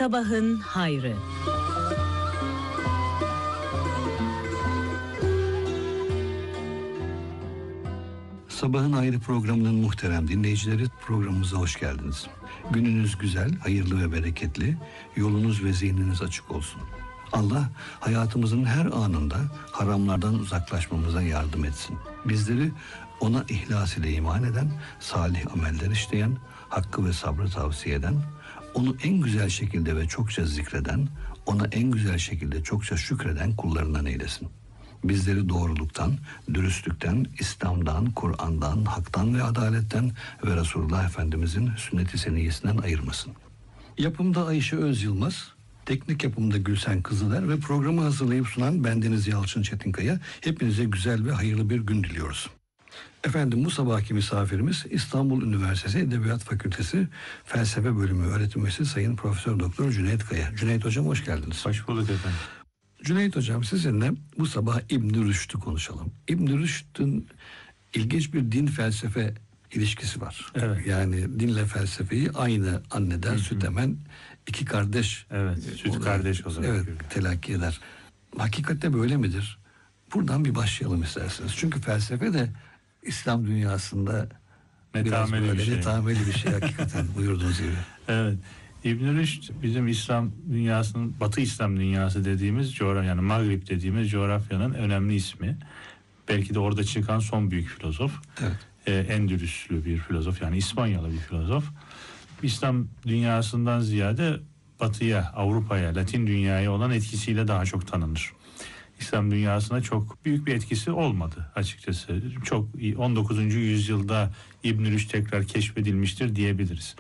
Sabahın hayrı. Sabahın Hayrı programının muhterem dinleyicileri, programımıza hoş geldiniz. Gününüz güzel, hayırlı ve bereketli, yolunuz ve zihniniz açık olsun. Allah hayatımızın her anında haramlardan uzaklaşmamıza yardım etsin. Bizleri ona ihlas ile iman eden, salih ameller işleyen, hakkı ve sabrı tavsiye eden, onu en güzel şekilde ve çokça zikreden, ona en güzel şekilde çokça şükreden kullarından eylesin. Bizleri doğruluktan, dürüstlükten, İslam'dan, Kur'an'dan, haktan ve adaletten ve Resulullah Efendimizin sünnet-i seniyyesinden ayırmasın. Yapımda Ayşe Öz Yılmaz, teknik yapımda Gülsen Kızıler ve programı hazırlayıp sunan bendeniz Yalçın Çetinkaya. Hepinize güzel ve hayırlı bir gün diliyoruz. Efendim, bu sabahki misafirimiz İstanbul Üniversitesi Edebiyat Fakültesi Felsefe Bölümü öğretim üyesi Sayın Profesör Doktor Cüneyt Kaya. Cüneyt Hocam, hoş geldiniz. Hoş bulduk efendim. Cüneyt Hocam, sizinle bu sabah İbn Rüşd'ü konuşalım. İbn Rüşd'ün ilginç bir din felsefe ilişkisi var. Evet. Yani dinle felsefeyi aynı anneden süt emen iki kardeş. Evet, süt kardeş olarak. Evet, telakki eder. Hakikatte böyle midir? Buradan bir başlayalım isterseniz. Çünkü felsefe de İslam dünyasında biraz böyle netameli bir şey hakikaten buyurduğunuz gibi. Evet. İbn Rüşd bizim İslam dünyasının, Batı İslam dünyası dediğimiz coğrafya, yani Mağrib dediğimiz coğrafyanın önemli ismi. Belki de orada çıkan son büyük filozof. Evet. Endülüslü bir filozof, yani İspanyalı bir filozof. İslam dünyasından ziyade Batı'ya, Avrupa'ya, Latin dünyaya olan etkisiyle daha çok tanınır. İslam dünyasına çok büyük bir etkisi olmadı açıkçası. Çok 19. yüzyılda İbn Rüşd tekrar keşfedilmiştir diyebiliriz.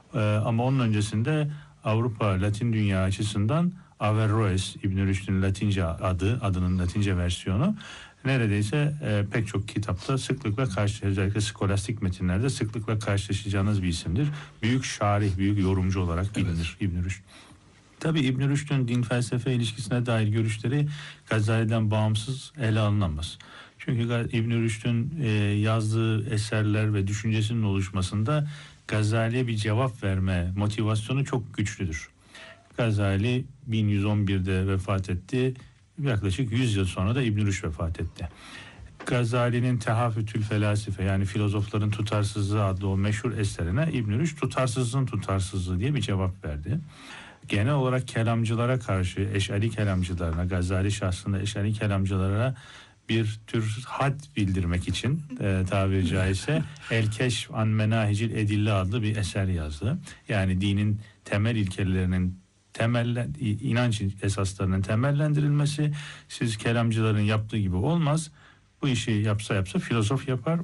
Ama onun öncesinde Avrupa, Latin dünya açısından Averroes, İbn Rüşd'ün Latince adının Latince versiyonu neredeyse pek çok kitapta sıklıkla özellikle skolastik metinlerde sıklıkla karşılaşacağınız bir isimdir. Büyük şarih, büyük yorumcu olarak bilinir İbn Rüşd. Tabii İbn Rüşd'ün din felsefe ilişkisine dair görüşleri Gazali'den bağımsız ele alınamaz. Çünkü İbn Rüşd'ün yazdığı eserler ve düşüncesinin oluşmasında Gazali'ye bir cevap verme motivasyonu çok güçlüdür. Gazali 1111'de vefat etti. Yaklaşık 100 yıl sonra da İbn Rüşd vefat etti. Gazali'nin Tehafütül Felasife, yani filozofların tutarsızlığı adlı o meşhur eserine İbn Rüşd tutarsızlığın tutarsızlığı diye bir cevap verdi. Genel olarak kelamcılara karşı, Eş'ari kelamcılarına, Gazali şahsında Eş'ari kelamcılara bir tür had bildirmek için tabiri caizse El Keşf an Menahicil Edille adlı bir eser yazdı. Yani dinin temel ilkelerinin inanç esaslarının temellendirilmesi, siz kelamcıların yaptığı gibi olmaz. Bu işi yapsa filozof yapar.